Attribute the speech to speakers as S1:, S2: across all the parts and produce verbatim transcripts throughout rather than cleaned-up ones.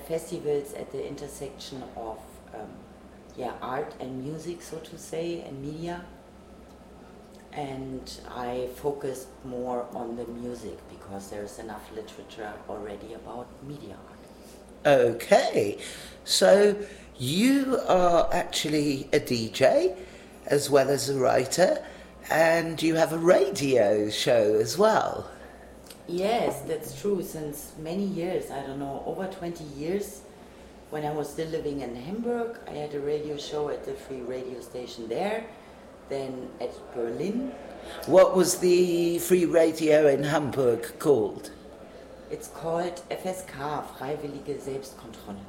S1: festivals at the intersection of um, yeah, art and music, so to say, and media. And I focused more on the music because there's enough literature already about media art.
S2: Okay, so you are actually a D J as well as a writer, and you have a radio show as well.
S1: Yes, that's true. Since many years, I don't know, over twenty years, when I was still living in Hamburg, I had a radio show at the free radio station there, then at Berlin.
S2: What was the free radio in Hamburg called?
S1: It's called F S K, Freiwillige Selbstkontrolle.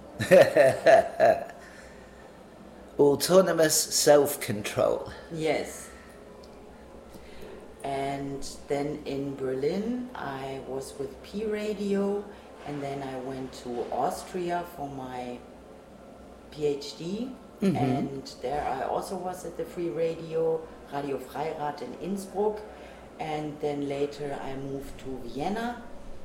S2: Autonomous Self-Control.
S1: Yes. And then in Berlin, I was with P Radio, and then I went to Austria for my PhD. Mm-hmm. And there I also was at the free radio, Radio Freirad in Innsbruck. And then later I moved to Vienna.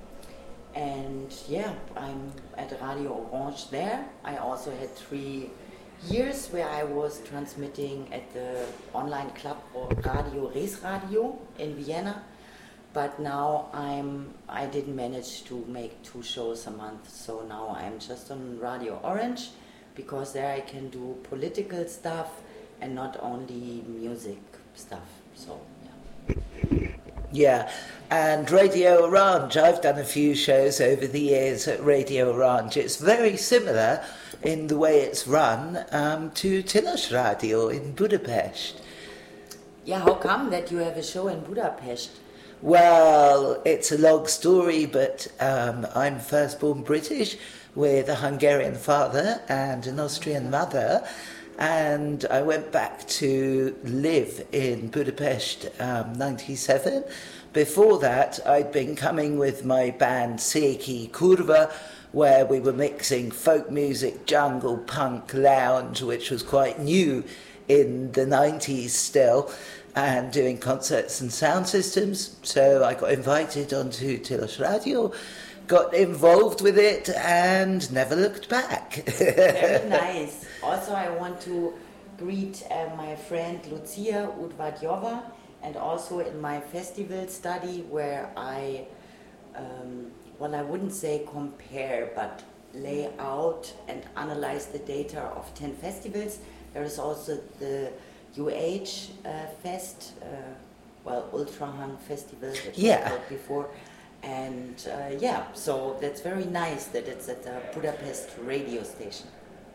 S1: And yeah, I'm at Radio Orange there. I also had three years where I was transmitting at the online club Radio Res Radio in Vienna, but now I'm I didn't manage to make two shows a month, so now I'm just on Radio Orange because there I can do political stuff and not only music stuff. So yeah.
S2: Yeah, and Radio Orange, I've done a few shows over the years at Radio Orange. It's very similar in the way it's run um, to Tilos Radio in Budapest.
S1: Yeah, how come that you have a show in Budapest?
S2: Well, it's a long story, but um, I'm first-born British with a Hungarian father and an Austrian mother, and I went back to live in Budapest um, ninety-seven. Before that, I'd been coming with my band Széki Kurva, where we were mixing folk music, jungle, punk, lounge, which was quite new in the nineties still, and doing concerts and sound systems. So I got invited onto Tilos Radio, got involved with it, and never looked back.
S1: Very nice. Also, I want to greet uh, my friend Lucia Udvadyova, and also in my festival study where I, um, well, I wouldn't say compare, but lay out and analyze the data of ten festivals. There is also the U H uh, Fest, uh, well, Ultrahang Festival that
S2: yeah.
S1: I talked before. And uh, yeah, so that's very nice that it's at the Budapest radio station.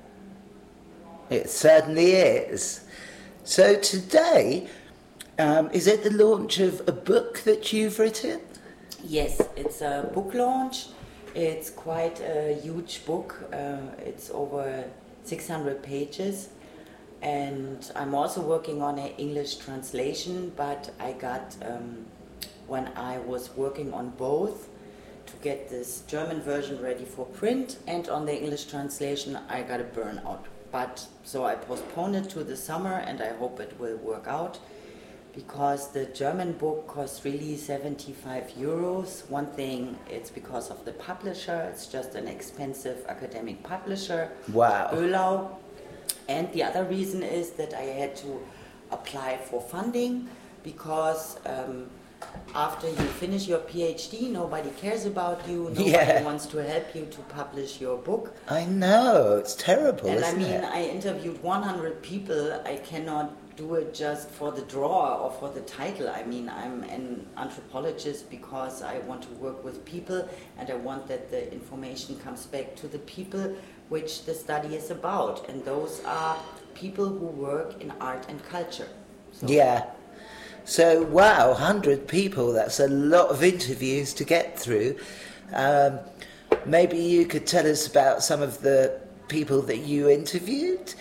S2: It certainly is. So today, um, is it the launch of a book that you've written?
S1: Yes, it's a book launch. It's quite a huge book. Uh, it's over six hundred pages. And I'm also working on an English translation, but I got, um, when I was working on both, to get this German version ready for print, and on the English translation, I got a burnout. But so I postponed it to the summer, and I hope it will work out, because the German book costs really seventy-five euros. One thing, it's because of the publisher. It's just an expensive academic publisher.
S2: Wow.
S1: Oelau. And the other reason is that I had to apply for funding, because um, after you finish your PhD, nobody cares about you, nobody
S2: yeah.
S1: wants to help you to publish your book.
S2: I know, it's terrible,
S1: and
S2: isn't
S1: I mean,
S2: it?
S1: I interviewed one hundred people. I cannot do it just for the draw or for the title. I mean, I'm an anthropologist because I want to work with people, and I want that the information comes back to the people which the study is about, and those are people who work in art and culture. So.
S2: Yeah. So, wow, one hundred people, that's a lot of interviews to get through. Um, maybe you could tell us about some of the people that you interviewed?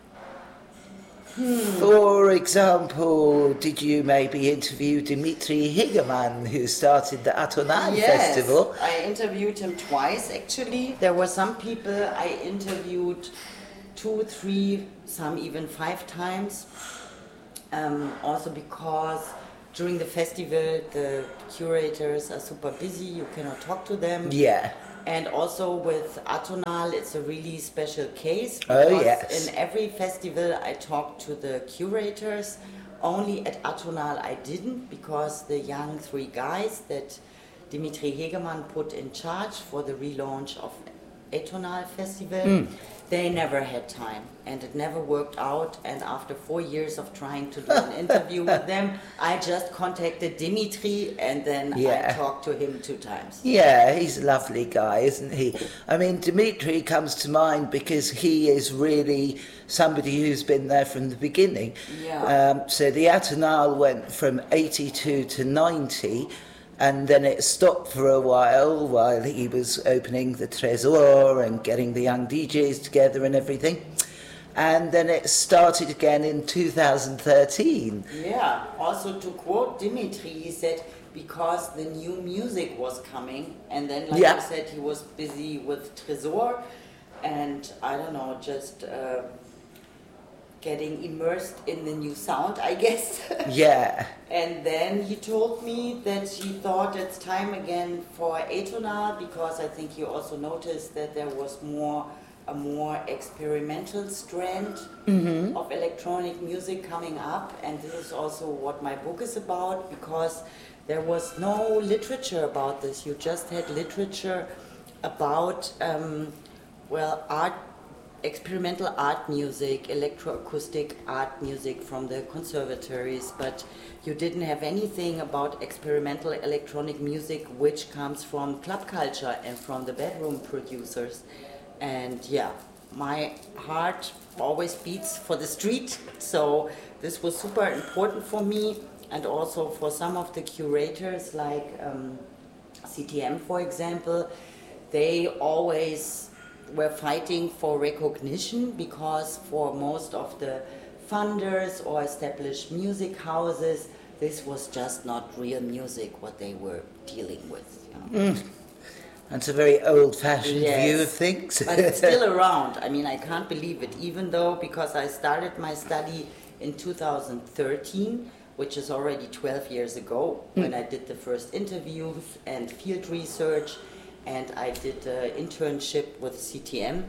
S1: Hmm.
S2: For example, did you maybe interview Dimitri Higeman, who started the Atonan
S1: yes,
S2: Festival?
S1: I interviewed him twice, actually. There were some people I interviewed two, three, some even five times. Um, also because during the festival, the curators are super busy, you cannot talk to them.
S2: Yeah.
S1: And also with Atonal, it's a really special case.
S2: Oh,
S1: because
S2: yes.
S1: in every festival I talk to the curators. Only at Atonal I didn't, because the young three guys that Dimitri Hegemann put in charge for the relaunch of Atonal Festival, mm. they never had time, and it never worked out. And after four years of trying to do an interview with them, I just contacted Dimitri, and then yeah. I talked to him two times.
S2: Yeah, he's a lovely guy, isn't he? I mean, Dimitri comes to mind because he is really somebody who's been there from the beginning.
S1: Yeah.
S2: Um, so the Atonal went from eighty-two to ninety, and then it stopped for a while while he was opening the Tresor and getting the young D Js together and everything. And then it started again in two thousand thirteen.
S1: Yeah, also to quote Dimitri, he said, because the new music was coming, and then, like yeah. you said, he was busy with Tresor, and I don't know, just uh, getting immersed in the new sound, I guess.
S2: Yeah.
S1: And then he told me that he thought it's time again for Atonal, because I think he also noticed that there was more a more experimental strand mm-hmm. of electronic music coming up, and this is also what my book is about, because there was no literature about this. You just had literature about um, well, art, experimental art music, electroacoustic art music from the conservatories, but you didn't have anything about experimental electronic music which comes from club culture and from the bedroom producers. And yeah, my heart always beats for the street, so this was super important for me, and also for some of the curators like um, C T M, for example. They always were fighting for recognition, because for most of the funders or established music houses, this was just not real music what they were dealing with. You know? Mm.
S2: That's a very old-fashioned
S1: yes.
S2: view of things.
S1: But it's still around. I mean, I can't believe it, even though, because I started my study in two thousand thirteen, which is already twelve years ago, mm. when I did the first interviews and field research, and I did an internship with C T M,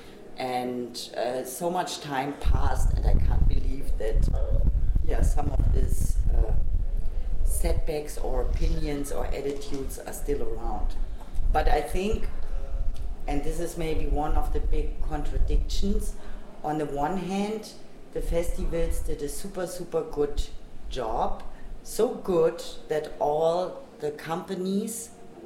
S1: and uh, so much time passed, and I can't believe that uh, yeah, some of these uh, setbacks or opinions or attitudes are still around. But I think, and this is maybe one of the big contradictions, on the one hand, the festivals did a super, super good job, so good that all the companies,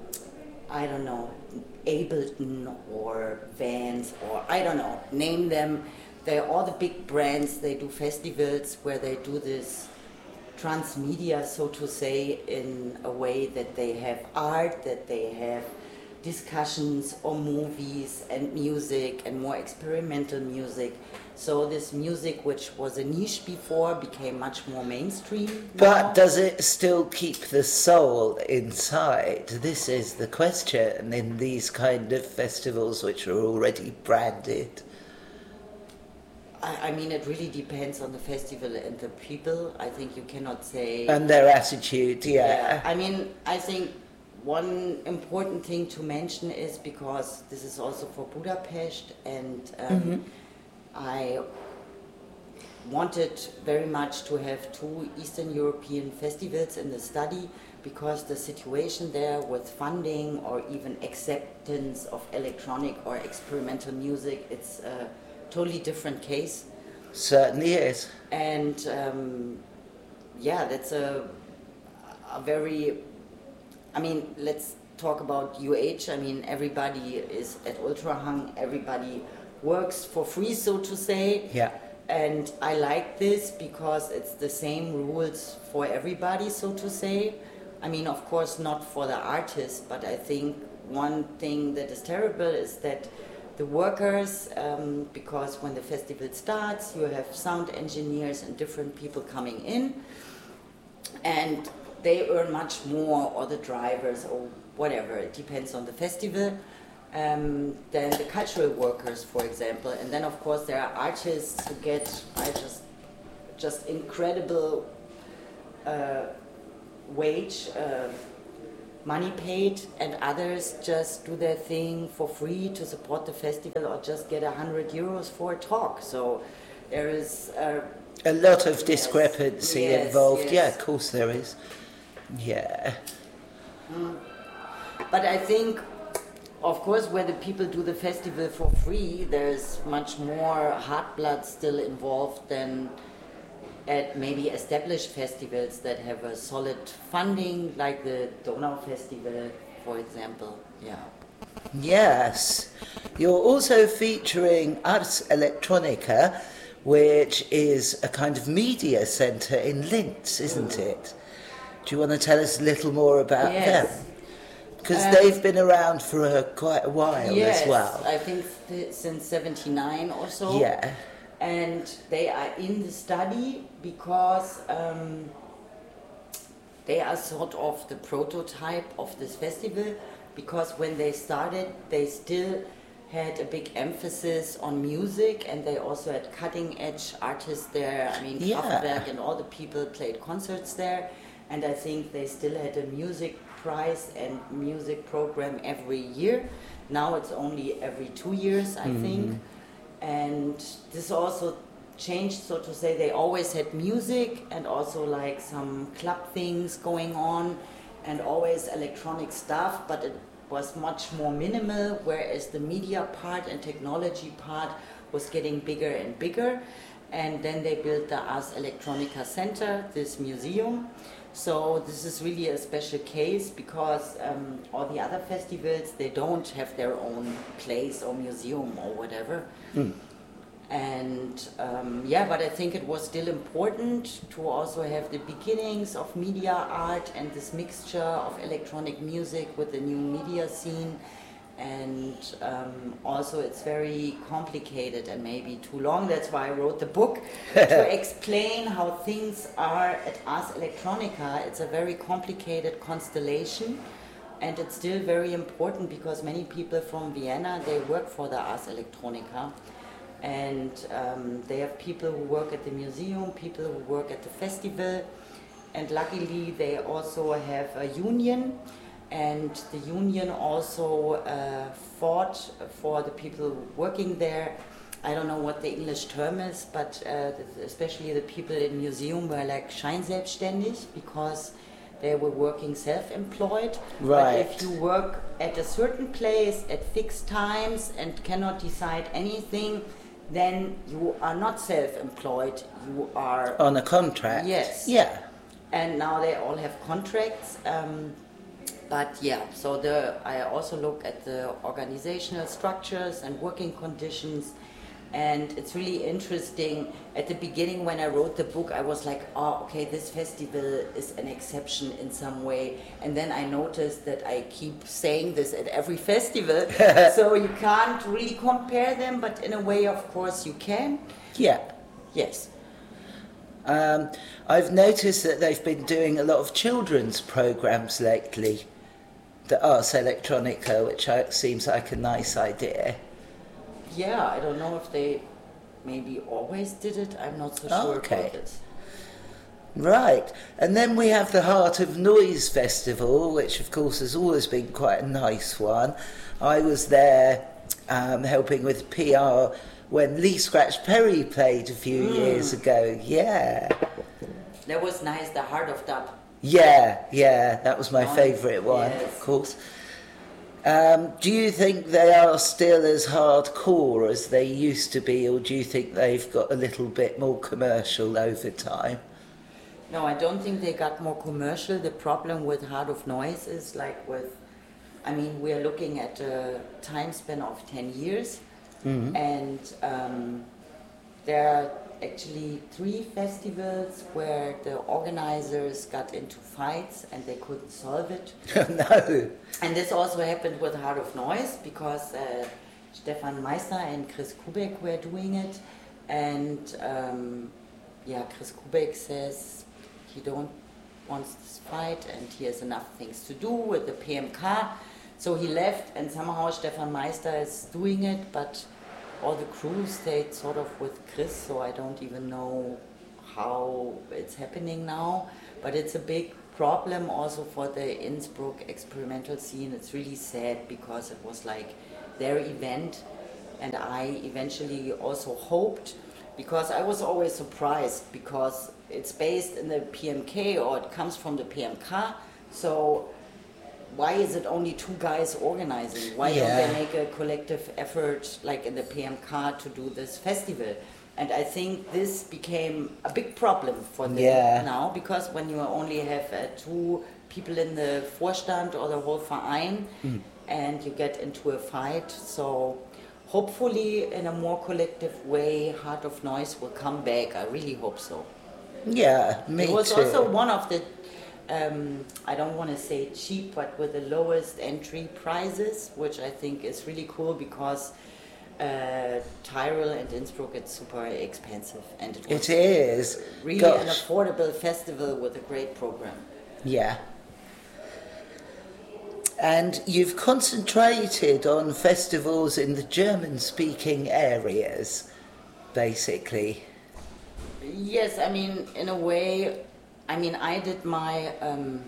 S1: I don't know, Ableton or Vans or I don't know, name them, they're all the big brands, they do festivals where they do this transmedia, so to say, in a way that they have art, that they have discussions or movies and music and more experimental music. So this music, which was a niche before, became much more mainstream.
S2: But
S1: now.
S2: Does it still keep the soul inside? This is the question in these kind of festivals which are already branded.
S1: I, I mean, it really depends on the festival and the people. I think you cannot say...
S2: And their attitude, yeah.
S1: yeah. I mean, I think one important thing to mention is, because this is also for Budapest, and um, mm-hmm. I wanted very much to have two Eastern European festivals in the study, because the situation there with funding or even acceptance of electronic or experimental music, it's a totally different case.
S2: Certainly is.
S1: And um, yeah, that's a, a very... I mean, let's talk about U H. I mean, everybody is at Ultrahang, everybody works for free, so to say.
S2: Yeah.
S1: And I like this because it's the same rules for everybody, so to say. I mean, of course, not for the artists, but I think one thing that is terrible is that the workers, um, because when the festival starts, you have sound engineers and different people coming in, and they earn much more, or the drivers, or whatever, it depends on the festival, um, than the cultural workers, for example. And then, of course, there are artists who get I just, just incredible uh, wage, uh, money paid, and others just do their thing for free to support the festival, or just get a hundred euros for a talk. So there is a,
S2: a lot of
S1: yes,
S2: discrepancy
S1: yes,
S2: involved.
S1: yes.
S2: Yeah, of course there is. Yeah.
S1: Mm. But I think, of course, where the people do the festival for free, there's much more hard blood still involved than at maybe established festivals that have a solid funding, like the Donau Festival, for example. Yeah.
S2: Yes. You're also featuring Ars Electronica, which is a kind of media centre in Linz, isn't it? Do you want to tell us a little more about
S1: yes.
S2: them? Because
S1: um,
S2: they've been around for uh, quite a while
S1: yes,
S2: as well.
S1: I think th- since seventy-nine or so.
S2: Yeah.
S1: And they are in the study because um, they are sort of the prototype of this festival, because when they started, they still had a big emphasis on music, and they also had cutting edge artists there. I mean,
S2: yeah.
S1: Kraftwerk and all the people played concerts there, and I think they still had a music prize and music program every year. Now it's only every two years, I mm-hmm. think. And this also changed, so to say. They always had music and also like some club things going on and always electronic stuff, but it was much more minimal, whereas the media part and technology part was getting bigger and bigger. And then they built the Ars Electronica Center, this museum. So this is really a special case, because um, all the other festivals, they don't have their own place or museum or whatever. Mm. And um, yeah, but I think it was still important to also have the beginnings of media art and this mixture of electronic music with the new media scene. And um, also it's very complicated and maybe too long. That's why I wrote the book, to explain how things are at Ars Electronica. It's a very complicated constellation, and it's still very important because many people from Vienna, they work for the Ars Electronica. And um, they have people who work at the museum, people who work at the festival, and luckily they also have a union. And the union also uh, fought for the people working there. I don't know what the English term is, but uh, especially the people in the museum were like scheinselbstständig, because they were working self-employed.
S2: Right.
S1: But if you work at a certain place at fixed times and cannot decide anything, then you are not self-employed, you are...
S2: on a contract?
S1: Yes.
S2: Yeah.
S1: And now they all have contracts. Um, But yeah, so the, I also look at the organizational structures and working conditions, and it's really interesting. At the beginning when I wrote the book, I was like, oh, okay, this festival is an exception in some way. And then I noticed that I keep saying this at every festival, so you can't really compare them, but in a way, of course, you can.
S2: Yeah.
S1: Yes.
S2: Um, I've noticed that they've been doing a lot of children's programs lately. The Ars Electronica, which seems like a nice idea.
S1: Yeah, I don't know if they maybe always did it. I'm not so sure
S2: okay.
S1: about it.
S2: Right. And then we have the Heart of Noise Festival, which of course has always been quite a nice one. I was there um, helping with P R when Lee Scratch Perry played a few mm. years ago. Yeah.
S1: That was nice, the Heart of Dub.
S2: Yeah, yeah, that was my oh, favourite one,
S1: yes.
S2: of course. Um, do you think they are still as hardcore as they used to be, or do you think they've got a little bit more commercial over time?
S1: No, I don't think they got more commercial. The problem with Heart of Noise is like with, I mean, we're looking at a time span of ten years, mm-hmm. and um, there are actually three festivals where the organizers got into fights and they couldn't solve it.
S2: No.
S1: And this also happened with Heart of Noise, because uh, Stefan Meister and Chris Kubek were doing it, and um, yeah, Chris Kubek says he don't wants this fight and he has enough things to do with the P M K, so he left, and somehow Stefan Meister is doing it, but all the crew stayed sort of with Chris, so I don't even know how it's happening now. But it's a big problem also for the Innsbruck experimental scene. It's really sad because it was like their event, and I eventually also hoped, because I was always surprised because it's based in the P M K or it comes from the P M K, so why is it only two guys organizing? Why
S2: Yeah.
S1: don't they make a collective effort like in the P M K to do this festival? And I think this became a big problem for them
S2: Yeah.
S1: now, because when you only have uh, two people in the Vorstand or the whole Verein
S2: Mm.
S1: and you get into a fight, so hopefully in a more collective way Heart of Noise will come back. I really hope so.
S2: Yeah, me
S1: It was
S2: too.
S1: also one of the, um, I don't want to say cheap, but with the lowest entry prices, which I think is really cool because uh, Tyrol and Innsbruck, it's super expensive, and it was
S2: It is.
S1: really
S2: Gosh.
S1: an affordable festival with a great program.
S2: Yeah. And you've concentrated on festivals in the German-speaking areas, basically.
S1: Yes, I mean, in a way, I mean, I did my um,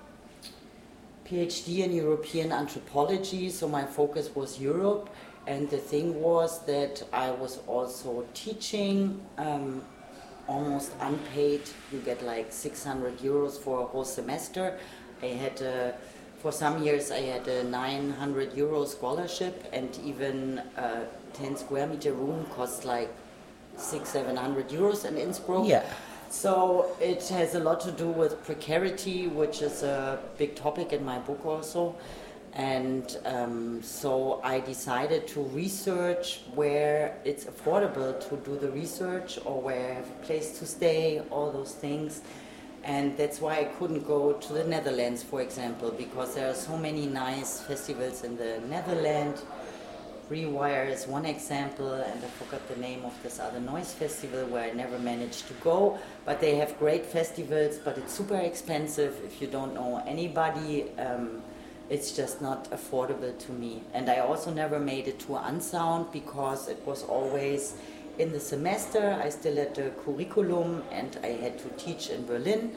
S1: PhD in European anthropology, so my focus was Europe. And the thing was that I was also teaching, um, almost unpaid. You get like six hundred euros for a whole semester. I had a, for some years I had a nine hundred euro scholarship, and even a ten square meter room costs like six, seven hundred euros in Innsbruck.
S2: Yeah.
S1: So it has a lot to do with precarity, which is a big topic in my book also. And um, so I decided to research where it's affordable to do the research, or where I have a place to stay, all those things. And that's why I couldn't go to the Netherlands, for example, because there are so many nice festivals in the Netherlands. Rewire is one example, and I forgot the name of this other noise festival where I never managed to go. But they have great festivals, but it's super expensive if you don't know anybody. Um, it's just not affordable to me. And I also never made it to Unsound because it was always in the semester. I still had the curriculum and I had to teach in Berlin,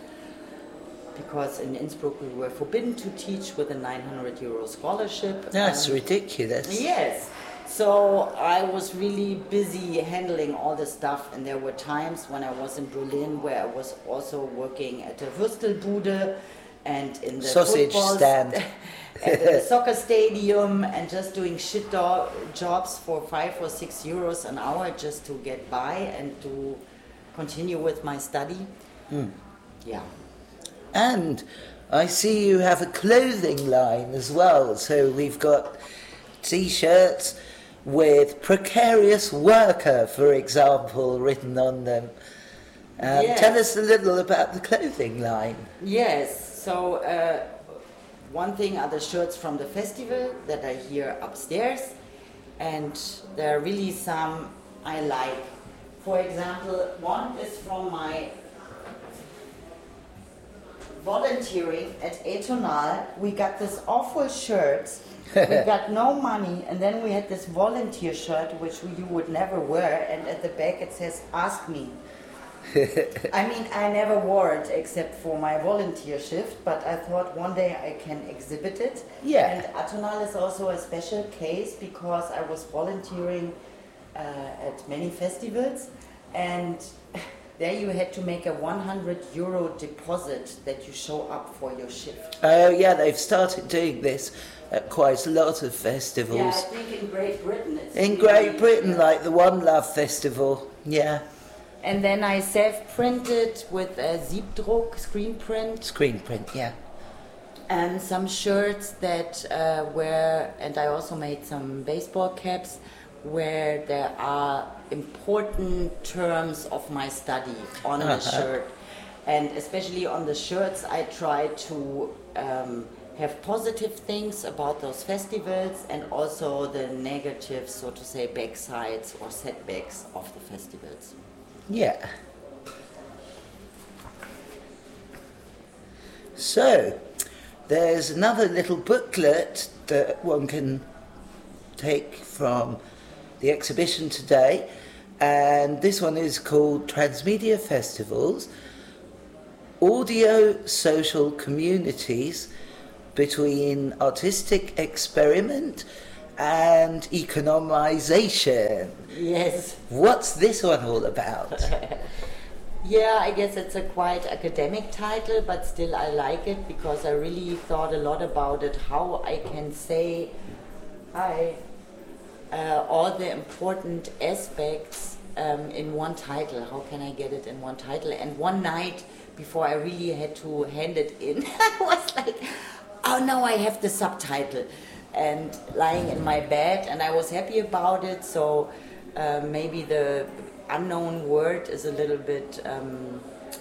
S1: because in Innsbruck we were forbidden to teach with a nine hundred euro scholarship.
S2: That's
S1: Um,
S2: ridiculous.
S1: Yes. So I was really busy handling all the stuff, and there were times when I was in Berlin where I was also working at a Würstelbude and in the
S2: Sausage
S1: football
S2: stand.
S1: and in the soccer stadium, and just doing shit do- jobs for five or six euros an hour just to get by and to continue with my study.
S2: Mm.
S1: Yeah.
S2: And I see you have a clothing line as well. So we've got T-shirts with precarious worker, for example, written on them. Um,
S1: Yes.
S2: Tell us a little about the clothing line.
S1: Yes, so uh, one thing are the shirts from the festival that are here upstairs, and there are really some I like. For example, one is from my volunteering at Etonal. We got this awful shirt. We got no money, and then we had this volunteer shirt which you would never wear, and at the back it says "Ask me." I mean, I never wore it except for my volunteer shift, but I thought one day I can exhibit it.
S2: Yeah.
S1: And Atonal is also a special case because I was volunteering uh, at many festivals, and there you had to make a one hundred euro deposit that you show up for your shift.
S2: Oh yeah, they've started doing this at quite a lot of festivals.
S1: Yeah, I think in Great Britain it's
S2: In
S1: really-
S2: Great Britain, like the One Love Festival. Yeah.
S1: And then I self-printed with a Siebdruck screen print.
S2: Screen print, yeah.
S1: And some shirts that uh, were, and I also made some baseball caps where there are important terms of my study on the
S2: Uh-huh.
S1: shirt. And especially on the shirts, I try to um, have positive things about those festivals, and also the negative, so to say, backsides or setbacks of the festivals.
S2: Yeah. So, there's another little booklet that one can take from the exhibition today, and this one is called Transmedia Festivals, audio social communities between artistic experiment and economization.
S1: Yes.
S2: What's this one all about?
S1: Yeah, I guess it's a quite academic title, but still I like it because I really thought a lot about it, how I can say I, uh, all the important aspects um, in one title. How can I get it in one title? And one night before I really had to hand it in, I was like, oh no, I have the subtitle. And lying in my bed, and I was happy about it, so uh, maybe the unknown word is a little bit, um,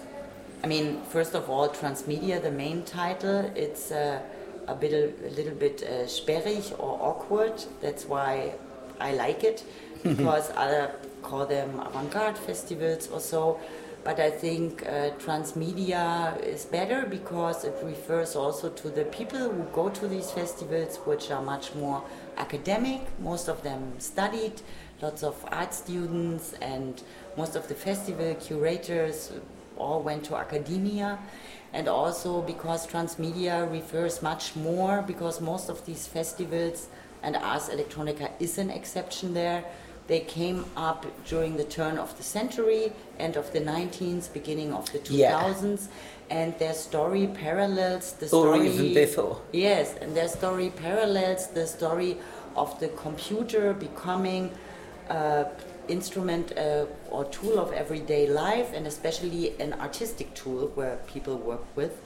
S1: I mean, first of all, transmedia, the main title, it's uh, a, bit, a little bit uh, sperrig or awkward. That's why I like it, because other call them avant-garde festivals or so. But I think uh, transmedia is better because it refers also to the people who go to these festivals, which are much more academic. Most of them studied, lots of art students, and most of the festival curators all went to academia. And also because transmedia refers much more, because most of these festivals, and Ars Electronica is an exception there, they came up during the turn of the century, end of the nineteenth, beginning of the two thousands, yeah. And their story parallels the story...
S2: Or even before.
S1: Yes, and their story parallels the story of the computer becoming an instrument uh, or tool of everyday life, and especially an artistic tool where people work with.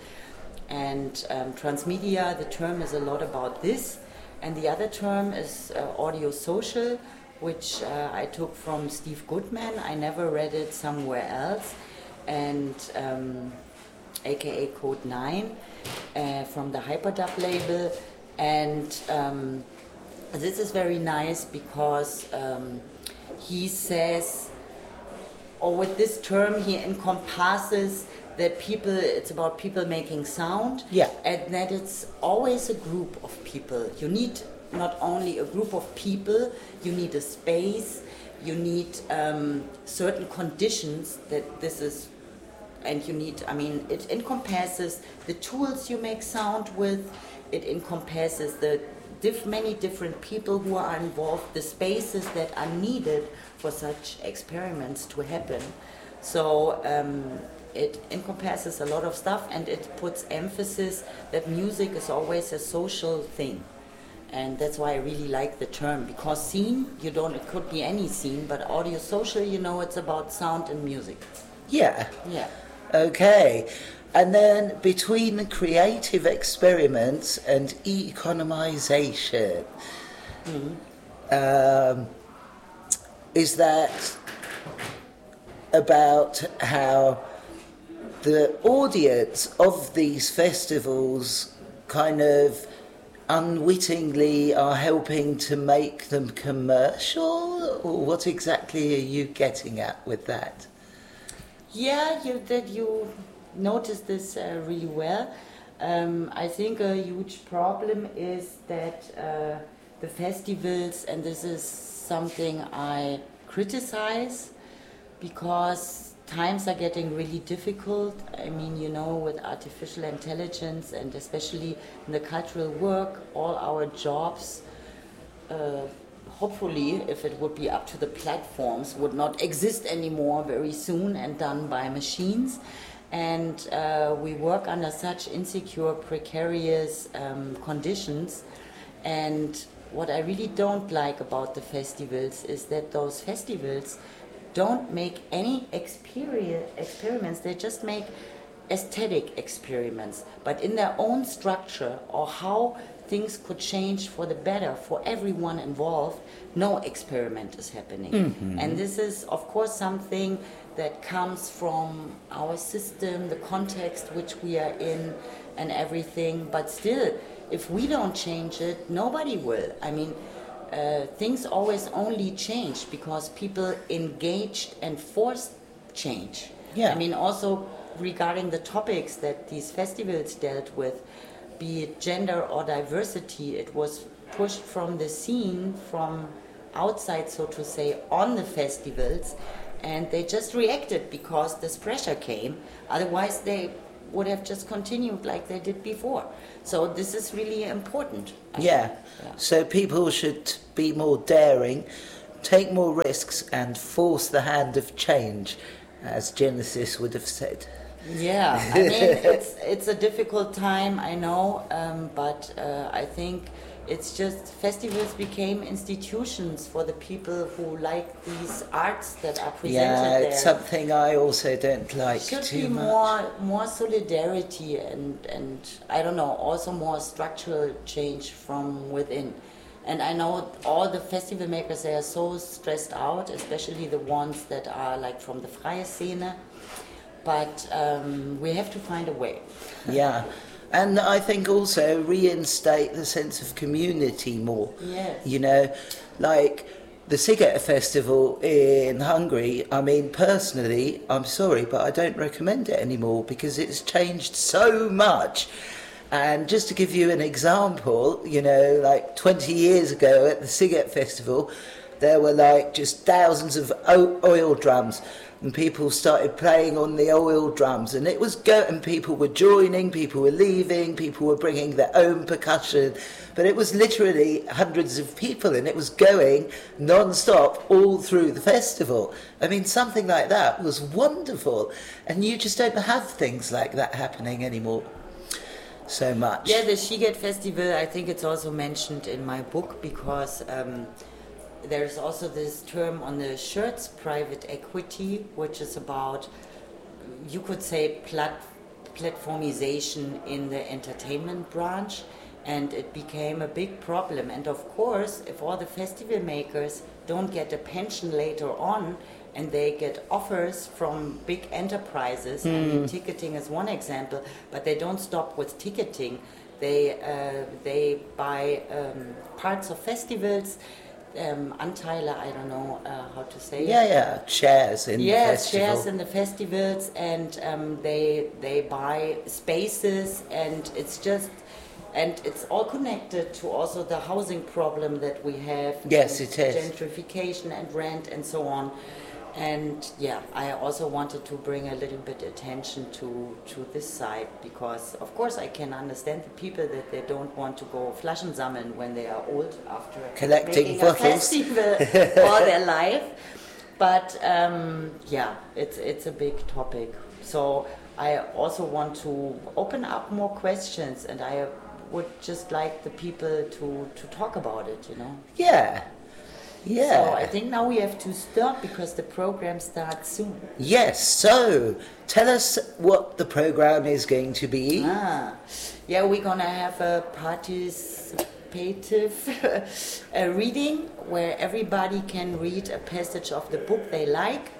S1: And um, transmedia, the term is a lot about this. And the other term is uh, audio social, which uh, I took from Steve Goodman. I never read it somewhere else. And um, aka Code nine uh, from the Hyperdub label. And um, this is very nice because um, he says, or with this term he encompasses that people, it's about people making sound,
S2: yeah.
S1: And that it's always a group of people. You need not only a group of people, you need a space, you need um, certain conditions that this is, and you need, I mean, it encompasses the tools you make sound with, it encompasses the diff, many different people who are involved, the spaces that are needed for such experiments to happen. So um, it encompasses a lot of stuff, and it puts emphasis that music is always a social thing. And that's why I really like the term, because scene, you don't, it could be any scene, but audio social, you know, it's about sound and music.
S2: Yeah.
S1: Yeah.
S2: Okay. And then between the creative experiments and economization, mm-hmm. um, is that about how the audience of these festivals kind of unwittingly are helping to make them commercial? Or what exactly are you getting at with that?
S1: Yeah, you, that you noticed this uh, really well. Um, I think a huge problem is that uh, the festivals, and this is something I criticize, because times are getting really difficult. I mean, you know, with artificial intelligence, and especially in the cultural work, all our jobs, uh, hopefully, if it would be up to the platforms, would not exist anymore very soon and done by machines. And uh, we work under such insecure, precarious um, conditions. And what I really don't like about the festivals is that those festivals don't make any experience, experiments, they just make aesthetic experiments, but in their own structure, or how things could change for the better for everyone involved, no experiment is happening. Mm-hmm. And this is, of course, something that comes from our system, the context which we are in, and everything, but still, if we don't change it, nobody will. I mean, Uh, things always only change because people engaged and forced change.
S2: Yeah.
S1: I mean, also regarding the topics that these festivals dealt with, be it gender or diversity, it was pushed from the scene, from outside, so to say, on the festivals, and they just reacted because this pressure came. Otherwise, they would have just continued like they did before. So this is really important.
S2: Yeah. yeah. So people should be more daring, take more risks, and force the hand of change, as Genesis would have said.
S1: Yeah, I mean, it's it's a difficult time, I know, um, but uh, I think it's just festivals became institutions for the people who like these arts that are presented
S2: yeah,
S1: there.
S2: It's something I also don't like
S1: Should
S2: too
S1: be
S2: much.
S1: more more solidarity and and I don't know, also more structural change from within. And I know all the festival makers, they are so stressed out, especially the ones that are like from the freie Szene. But um, we have to find a way.
S2: Yeah. And I think also reinstate the sense of community more.
S1: Yes.
S2: You know, like the Sziget Festival in Hungary, I mean, personally, I'm sorry, but I don't recommend it anymore because it's changed so much. And just to give you an example, you know, like twenty years ago at the Sziget Festival, there were like just thousands of oil drums. And people started playing on the oil drums, and it was go. And people were joining, people were leaving, people were bringing their own percussion, but it was literally hundreds of people, and it was going non-stop all through the festival. I mean, something like that was wonderful, and you just don't have things like that happening anymore so much.
S1: Yeah, the Sziget Festival, I think it's also mentioned in my book because. Um, There's also this term on the shirts, private equity, which is about, you could say, plat- platformization in the entertainment branch, and it became a big problem. And of course, if all the festival makers don't get a pension later on, and they get offers from big enterprises, mm. I mean, ticketing is one example, but they don't stop with ticketing. They, uh, they buy um, parts of festivals, Um, Anteile, I don't know uh, how to say
S2: yeah,
S1: it.
S2: Yeah, yeah, shares in
S1: yeah,
S2: the festival.
S1: shares in the festivals, and um, they they buy spaces, and it's just, and it's all connected to also the housing problem that we have.
S2: Yes, it is.
S1: Gentrification and rent and so on. And yeah, I also wanted to bring a little bit attention to, to this side because, of course, I can understand the people that they don't want to go Flaschen sammeln when they are old after
S2: collecting
S1: making a
S2: bottles
S1: festival all their life. But um, yeah, it's it's a big topic. So I also want to open up more questions, and I would just like the people to, to talk about it. You know.
S2: Yeah. Yeah.
S1: So I think now we have to stop because the program starts soon.
S2: Yes, so tell us what the program is going to be.
S1: Ah, yeah, we're going to have a participative a reading where everybody can read a passage of the book they like.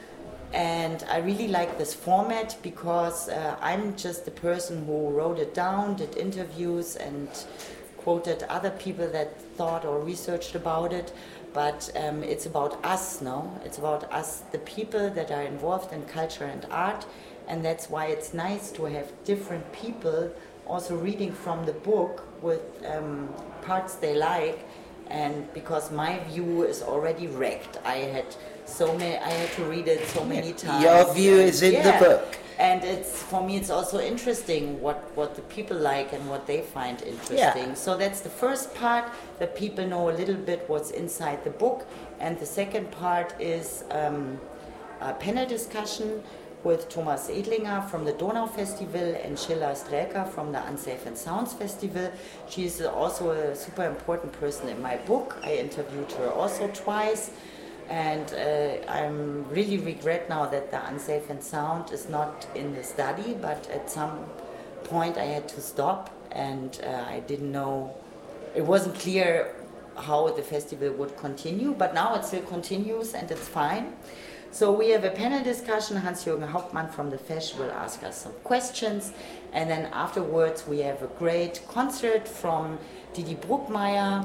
S1: And I really like this format because uh, I'm just the person who wrote it down, did interviews and quoted other people that thought or researched about it. But um, it's about us, no? It's about us, the people that are involved in culture and art, and that's why it's nice to have different people also reading from the book with um, parts they like, and because my view is already wrecked. I had so many, I had to read it so many times.
S2: Your view is in
S1: yeah.
S2: the book.
S1: And it's for me, it's also interesting what, what the people like and what they find interesting.
S2: Yeah.
S1: So that's the first part, that people know a little bit what's inside the book. And the second part is um, a panel discussion with Thomas Edlinger from the Donau Festival and Schiller Strelka from the Unsafe and Sounds Festival. She's also a super important person in my book. I interviewed her also twice. And uh, I'm really regret now that the Unsafe and Sound is not in the study, but at some point I had to stop, and uh, I didn't know, it wasn't clear how the festival would continue, but now it still continues and it's fine. So we have a panel discussion. Hans-Jürgen Hauptmann from the Fesch will ask us some questions, and then afterwards we have a great concert from Didi Bruckmeier,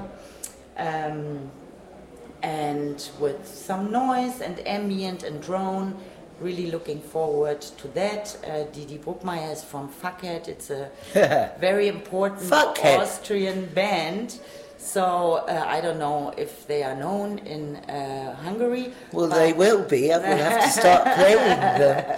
S1: um, and with some noise and ambient and drone. Really looking forward to that. Uh, Didi Bruckmeier is from Fuckhead. It's a very important
S2: Fuckhead.
S1: Austrian band. So uh, I don't know if they are known in uh, Hungary.
S2: Well, they will be. I will have to start playing them.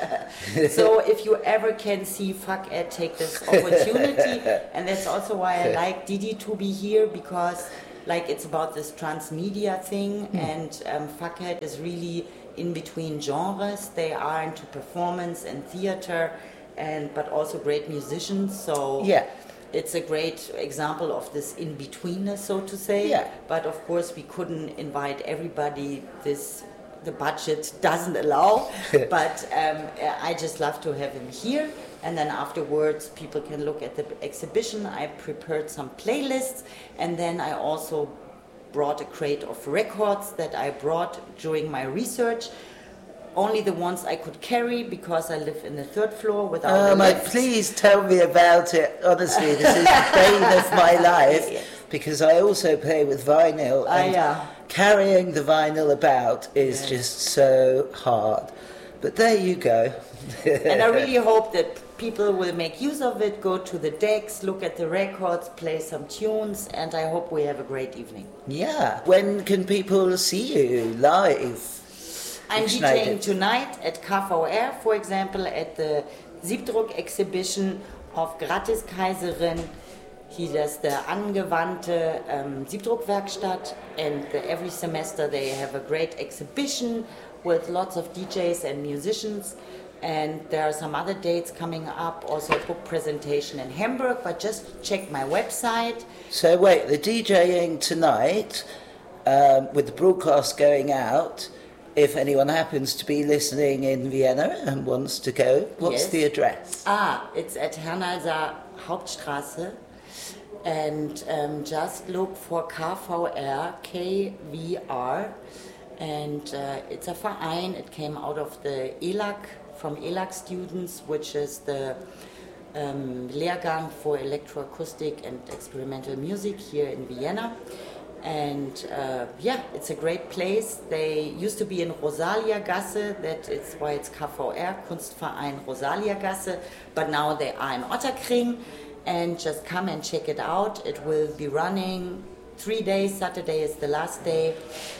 S1: So if you ever can see Fuck Ed, take this opportunity. And that's also why I like Didi to be here, because like it's about this transmedia thing, mm. and um, Fuck Ed is really in between genres. They are into performance and theater, and but also great musicians. So
S2: yeah.
S1: It's a great example of this in-betweenness, so to say.
S2: Yeah.
S1: But of course, we couldn't invite everybody. This the budget doesn't allow. But um, I just love to have him here. And then afterwards, people can look at the exhibition. I prepared some playlists, and then I also brought a crate of records that I brought during my research. Only the ones I could carry, because I live in the third floor without
S2: oh
S1: a
S2: my,
S1: lift.
S2: Please tell me about it. Honestly, this is the bane of my life, yes. Because I also play with vinyl, and
S1: uh, yeah.
S2: carrying the vinyl about is yeah. just so hard. But there you go.
S1: And I really hope that people will make use of it, go to the decks, look at the records, play some tunes, and I hope we have a great evening.
S2: Yeah. When can people see you live?
S1: I'm DJing tonight at K V R, for example, at the Siebdruck exhibition of Gratis Kaiserin. He does the angewandte um, Siebdruckwerkstatt, and the, every semester they have a great exhibition with lots of D Js and musicians. And there are some other dates coming up, also a book presentation in Hamburg, but just check my website.
S2: So wait, the DJing tonight, um, with the broadcast going out, if anyone happens to be listening in Vienna and wants to go, what's
S1: yes.
S2: the address?
S1: Ah, it's at Hernalser Hauptstraße, and um, just look for K V R, K V R, and uh, it's a Verein. It came out of the E L A C, from E L A C students, which is the um, Lehrgang for Electroacoustic and Experimental Music here in Vienna. And uh, yeah, it's a great place. They used to be in Rosalia Gasse, that is why it's K V R, Kunstverein Rosalia Gasse, but now they are in Otterkring, and just come and check it out. It will be running three days, Saturday is the last day,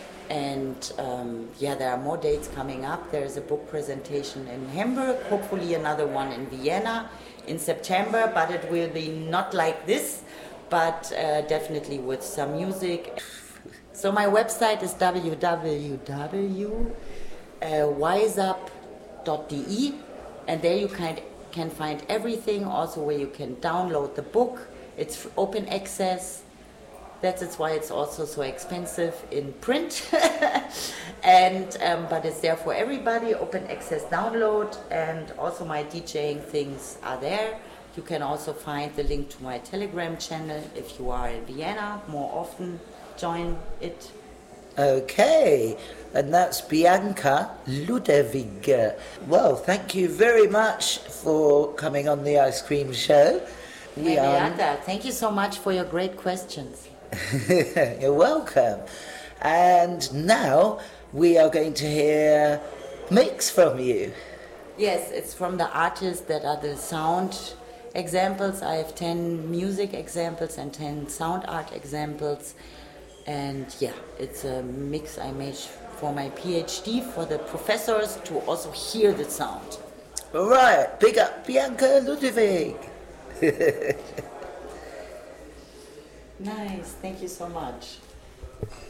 S1: and um, yeah, there are more dates coming up. There is a book presentation in Hamburg, hopefully another one in Vienna in September, but it will be not like this, but uh, definitely with some music. So my website is w w w dot wise up dot d e, and there you can, can find everything, also where you can download the book. It's open access. That's why it's also so expensive in print. and um, but it's there for everybody, open access download, and also my DJing things are there. You can also find the link to my Telegram channel if you are in Vienna more often. Join it.
S2: Okay, and that's Bianca Ludewig. Well, thank you very much for coming on the Ice Cream Show.
S1: We Beata, are... thank you so much for your great questions.
S2: You're welcome. And now we are going to hear mix from you.
S1: Yes, it's from the artists that are the sound examples. I have ten music examples and ten sound art examples, and yeah, it's a mix I made for my PhD for the professors to also hear the sound.
S2: All right, big up Bianca Ludewig.
S1: Nice, thank you so much.